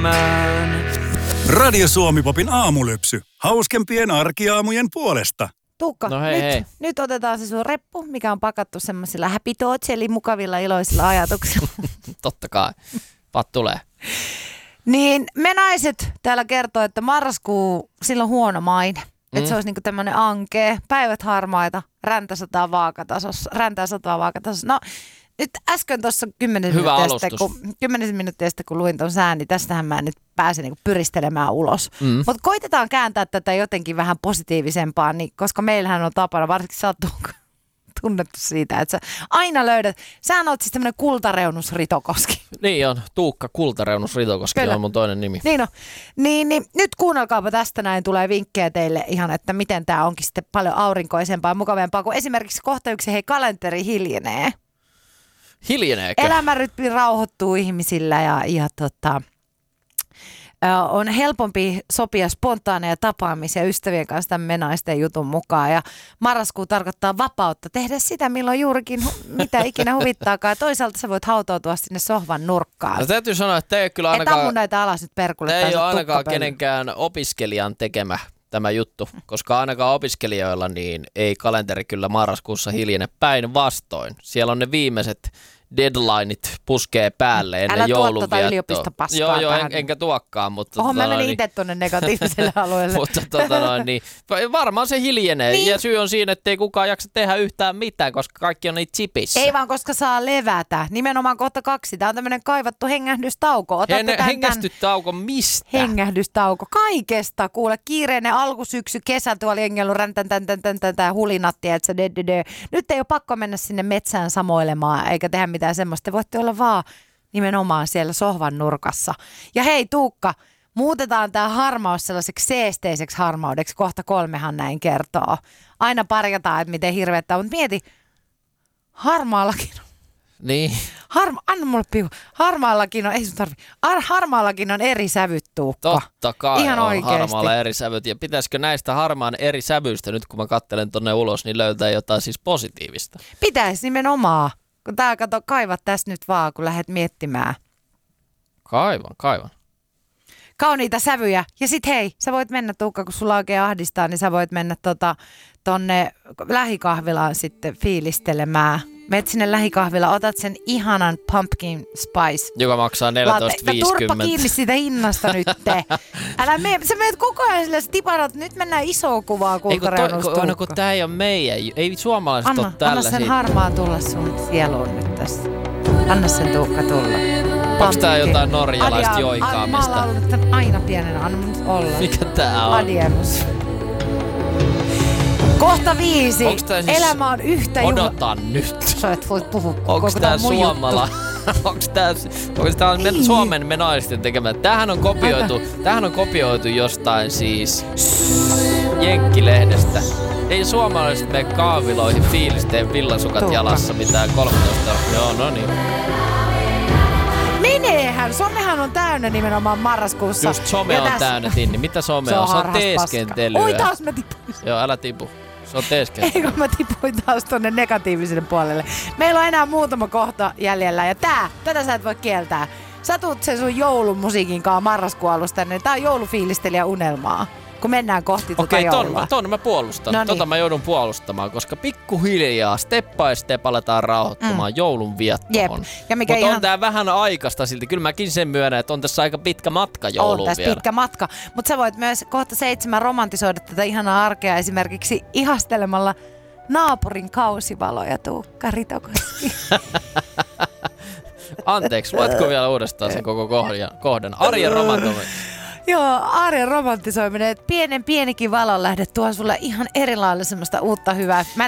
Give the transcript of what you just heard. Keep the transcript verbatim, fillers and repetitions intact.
elämään. Radio Suomi-popin aamulypsy. Hauskempien arkiaamujen puolesta. Tuukka, No hei, nyt, hei. nyt otetaan se sun reppu, mikä on pakattu semmoisilla happy thoughts, eli mukavilla iloisilla ajatuksilla. Totta kai. Pat tulee. Niin me naiset täällä kertoo, että marraskuu, sillä on huono maine. Mm. Että se olisi niinku tämmöinen ankea, päivät harmaita, räntä sataa vaakatasossa, räntää sataa vaakatasossa. No nyt äsken tuossa kymmenen Hyvä minuuttia sitten, alustus. kun, kymmenen minuuttia sitten, kun luin ton sään, niin tästähän mä nyt pääsen niinku pyristelemään ulos. Mm. Mutta koitetaan kääntää tätä jotenkin vähän positiivisempaan, niin, koska meillähän on tapana, varsinkin sä oot tunnettu siitä, että sä aina löydät, sähän oot siis tämmöinen kultareunus Ritokoski. Niin on, Tuukka Kultareunus Ritokoski Kyllä. on mun toinen nimi. Niin, no, niin, niin nyt kuunnelkaapa tästä näin, tulee vinkkejä teille ihan, että miten tää onkin sitten paljon aurinkoisempaa ja mukavempaa, kun esimerkiksi kohta yksi hei kalenteri hiljenee. Hiljeneekö? Elämänrytmi rauhoittuu ihmisillä ja, ja tota, ä, on helpompi sopia spontaaneja tapaamisia ystävien kanssa tämän menaisten jutun mukaan. Ja marraskuu tarkoittaa vapautta tehdä sitä, milloin juurikin hu- mitä ikinä huvittaakaan. Ja toisaalta sä voit hautautua sinne sohvan nurkkaan. No täytyy sanoa, että ei kyllä Et ammu ainakaan, näitä alas nyt perkulle. tämä tai ei se ole ainakaan tukkapöly. kenenkään opiskelijan tekemä tämä juttu, koska ainakaan opiskelijoilla niin ei kalenteri kyllä marraskuussa hiljene, päinvastoin. Siellä on ne viimeiset deadlineit puskee päälle ennen Älä tuo joulunviettoa. tota yliopistopaskaa Joo, joo, en, tähän. enkä tuokkaan, mutta... Oho, mä tota menin noin, itse tuonne negatiiviselle alueelle. mutta tota noin, niin, varmaan se hiljenee. Niin. Ja syy on siinä, että ei kukaan jaksa tehdä yhtään mitään, koska kaikki on niitä chipissä. Ei vaan, koska saa levätä. Nimenomaan kohta kaksi. Tämä on tämmöinen kaivattu hengähdystauko. Otatte Hen, tämän, hengästyt tauko mistä? hengähdystauko. Kaikesta. Kuule, kiireinen alkusyksy, kesä tuolla jengelun räntän, tän, tän, tän, tän, tän, hulinatti, että se de, de, de. Nyt ei ole pakko mennä sinne metsään samoilemaan, eikä tehdä mitään semmoista. Te voitte olla vaan nimenomaan siellä sohvan nurkassa. Ja hei Tuukka, muutetaan tämä harmaus sellaiseksi seesteiseksi harmaudeksi. Kohta kolmehan näin kertoo. Aina parjataan, että miten hirveettä on. Mutta mieti, harmaallakin on. Niin. Harma, anna mulle piu. Harmaallakin on, ei sun tarvi. Ar, harmaallakin on eri sävyt, Tuukka. Totta kai Ihan on oikeesti. harmaalla eri sävyt. Ja pitäisikö näistä harmaan eri sävyistä nyt, kun mä katselen tonne ulos, niin löytää jotain siis positiivista? Pitäisi nimenomaan. Kun tää kato, kaivat tässä nyt vaan, kun lähdet miettimään. Kaivan, kaivan. Kauniita sävyjä. Ja sit hei, sä voit mennä Tuukka, kun sulla oikein ahdistaa, niin sä voit mennä tota, tonne lähikahvilaan sitten fiilistelemään. Meet sinne lähikahvilaan, otat sen ihanan pumpkin spice. Joka maksaa Latte. neljätoista No turpa viisikymmentä. kiinni siitä hinnasta nyt. Älä mene, sä meet koko ajan sillä tiparat, nyt mennään isoa kuvaa Ei kun, toi, kultareunus, kun, no, kun Tuukka. tää ei ole meidän, ei suomalaiset Anna, ole anna tällaisia. sen harmaan tulla sun sieluun nyt tässä. Anna sen Tuukka tulla. Onks tää Pumpkin. jotain norjalaista Adia- joikaamista? Mä oon ollut tän aina pienenä, anna mun nyt olla. Mikä tää on? Adiemus. Kohta viisi. Onks tää siis- Elämä on yhtä juhla. Odotan nyt. Sä et voi puhua koko Onks tää tää mun juttu. suomala? Onks tää, onks tää men, Ei. Suomen me naisten tekemä? Tämähän on kopioitu, tämähän on kopioitu jostain siis Jenkkilehdestä. Ei suomalaiset mene kahviloihin fiilisteen villasukat Tuukka. jalassa mitään kolmetoista. Joo, no niin. Meneehän. Somehan on täynnä nimenomaan marraskuussa. Just some Ja on tässä- täynnä, Tinni. Mitä some Se on? on Se on harras teeskentelyä. paska. Oi taas mä tipuin. Joo, älä tipu. Se on teeskentelyä. Eikö mä tipuin taas tonne negatiiviselle puolelle. Meillä on enää muutama kohta jäljellä ja tää, tätä sä et voi kieltää. Sä tuut sen sun joulumusiikin kanssa marraskuun alusta, niin tää on joulufiilistelijä unelmaa. Kun mennään kohti tuota Okei, joulua. ton, ton mä puolustan. Noniin. Tota mä joudun puolustamaan, koska pikkuhiljaa, step by step aletaan rauhoittumaan mm. joulun viettoon. Jep. Ja mikä Mutta ihan- on tää vähän aikaista silti. Kyllä mäkin sen myönnän, että on tässä aika pitkä matka jouluun On tässä vielä. pitkä matka. Mutta sä voit myös kohta seitsemän romantisoida tätä ihanaa arkea esimerkiksi ihastelemalla naapurin kausivaloja, Tuukka Ritokoski. Anteeksi, luetko vielä uudestaan sen koko kohdan? kohdan? Arjen romantoiminen. Joo, arjen romantisoiminen. Että pienen pienikin valonlähde tuo sulle ihan eri lailla semmoista uutta hyvää. Mä